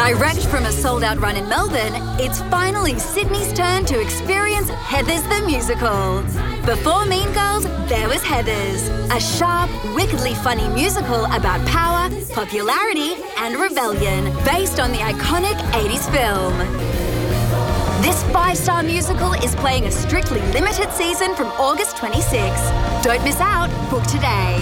Direct from a sold-out run in Melbourne, it's finally Sydney's turn to experience Heathers the Musical. Before Mean Girls, there was Heathers, a sharp, wickedly funny musical about power, popularity and rebellion, based on the iconic 80s film. This 5-star musical is playing a strictly limited season from August 26. Don't miss out. Book today.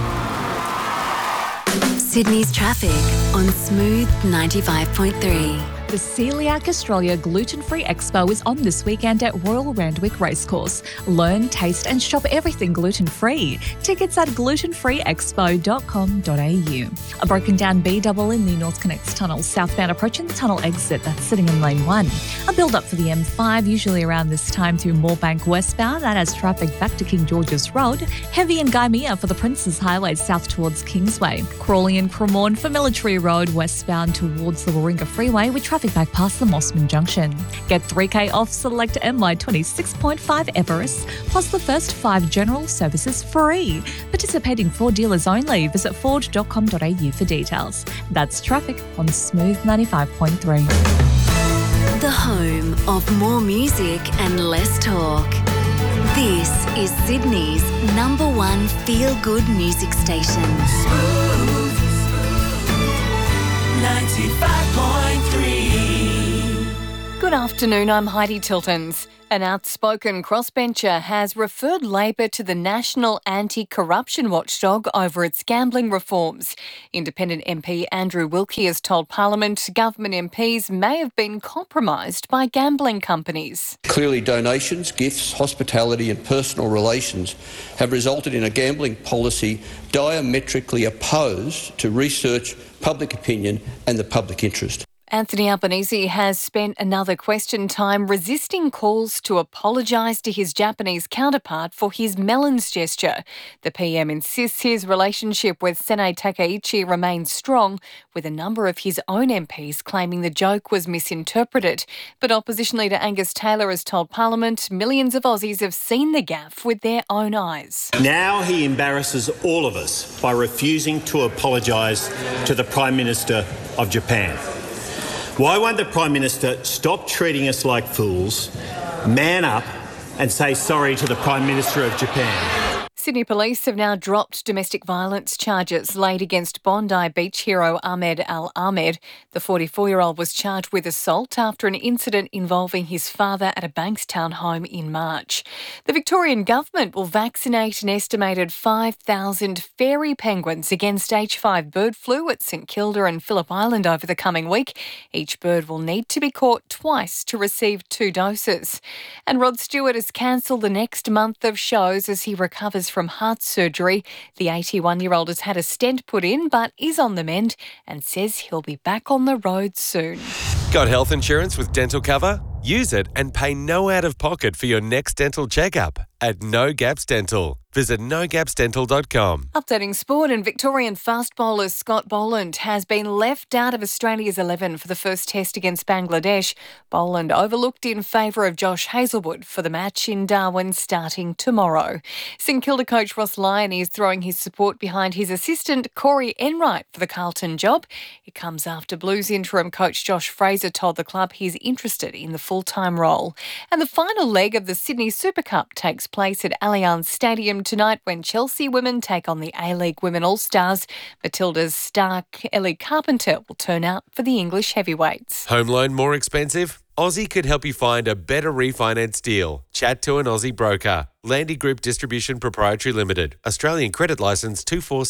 Sydney's traffic on Smooth 95.3. The Celiac Australia Gluten-Free Expo is on this weekend at Royal Randwick Racecourse. Learn, taste and shop everything gluten-free. Tickets at glutenfreeexpo.com.au. A broken down B-double in the North Connects Tunnel, southbound approaching the tunnel exit that's sitting in lane 1. A build-up for the M5, usually around this time through Moorebank westbound. That has traffic back to King George's Road. Heavy in Gymea for the Princes Highway south towards Kingsway. Crawley and Cremorne for Military Road westbound towards the Warringah Freeway with traffic back past the Mossman Junction. Get 3K off select MY26.5 Everest, plus the first 5 general services free. Participating Ford dealers only. Visit ford.com.au for details. That's traffic on Smooth 95.3. The home of more music and less talk. This is Sydney's #1 feel-good music station. Smooth 95.3. Good afternoon, I'm Heidi Tiltons. An outspoken crossbencher has referred Labor to the National Anti-Corruption Watchdog over its gambling reforms. Independent MP Andrew Wilkie has told Parliament government MPs may have been compromised by gambling companies. Clearly, donations, gifts, hospitality and personal relations have resulted in a gambling policy diametrically opposed to research, public opinion and the public interest. Anthony Albanese has spent another question time resisting calls to apologise to his Japanese counterpart for his melons gesture. The PM insists his relationship with Sene Takaichi remains strong, with a number of his own MPs claiming the joke was misinterpreted. But opposition leader Angus Taylor has told Parliament millions of Aussies have seen the gaffe with their own eyes. Now he embarrasses all of us by refusing to apologise to the Prime Minister of Japan. Why won't the Prime Minister stop treating us like fools, man up and say sorry to the Prime Minister of Japan? Sydney Police have now dropped domestic violence charges laid against Bondi Beach hero Ahmed Al Ahmed. The 44-year-old was charged with assault after an incident involving his father at a Bankstown home in March. The Victorian government will vaccinate an estimated 5,000 fairy penguins against H5 bird flu at St Kilda and Phillip Island over the coming week. Each bird will need to be caught twice to receive 2 doses. And Rod Stewart has cancelled the next month of shows as he recovers from heart surgery. The 81-year-old has had a stent put in but is on the mend and says he'll be back on the road soon. Got health insurance with dental cover? Use it and pay no out-of-pocket for your next dental checkup at No Gaps Dental. Visit nogapsdental.com. Updating sport, and Victorian fast bowler Scott Boland has been left out of Australia's 11 for the first test against Bangladesh. Boland overlooked in favour of Josh Hazlewood for the match in Darwin starting tomorrow. St Kilda coach Ross Lyon is throwing his support behind his assistant Corey Enright for the Carlton job. It comes after Blues interim coach Josh Fraser told the club he's interested in the full-time role. And the final leg of the Sydney Super Cup takes place at Allianz Stadium tonight when Chelsea women take on the A-League Women All-Stars. Matilda's star Ellie Carpenter will turn out for the English heavyweights. Home loan more expensive? Aussie could help you find a better refinance deal. Chat to an Aussie broker. Landy Group Distribution Proprietary Limited. Australian credit licence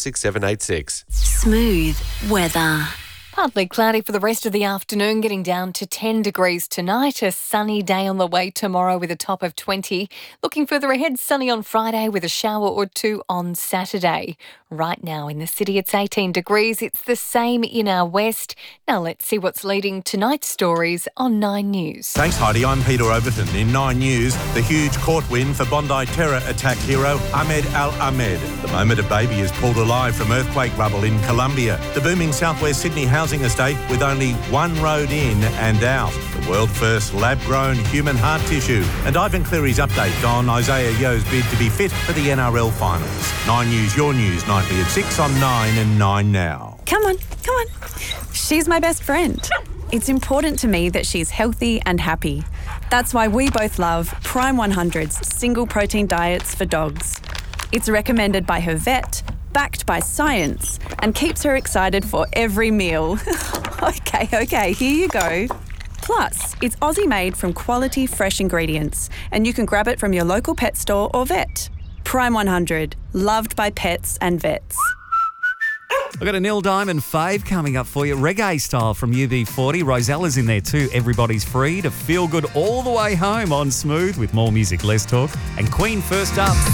246786. Smooth weather. Partly cloudy for the rest of the afternoon, getting down to 10 degrees tonight. A sunny day on the way tomorrow with a top of 20. Looking further ahead, sunny on Friday with a shower or 2 on Saturday. Right now in the city, it's 18 degrees. It's the same in our west. Now let's see what's leading tonight's stories on 9 News. Thanks, Heidi. I'm Peter Overton. In 9 News, the huge court win for Bondi terror attack hero Ahmed Al Ahmed. The moment a baby is pulled alive from earthquake rubble in Colombia. The booming southwest Sydney housing estate with only one road in and out. The world first lab-grown human heart tissue. And Ivan Cleary's update on Isaiah Yo's bid to be fit for the NRL finals. 9 News, your news, nightly at 6 on 9 and 9 now. Come on. She's my best friend. It's important to me that she's healthy and happy. That's why we both love Prime 100's single protein diets for dogs. It's recommended by her vet, backed by science, and keeps her excited for every meal. Okay, here you go. Plus, it's Aussie made from quality fresh ingredients, and you can grab it from your local pet store or vet. Prime 100, loved by pets and vets. I've got a Neil Diamond fave coming up for you, reggae style from UB40. Rosella's in there too. Everybody's free to feel good all the way home on Smooth with more music, less talk. And Queen first up.